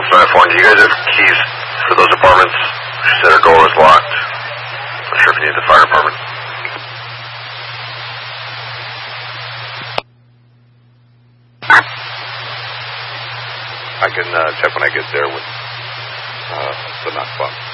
Center phone. Do you guys have keys for those apartments? She said her door was locked. Not sure if you need the fire department. I can check when I get there with the knock box.